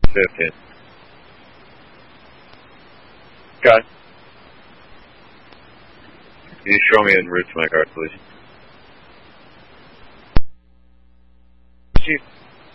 15. Okay. Can you show me en route to my car, please? Chief.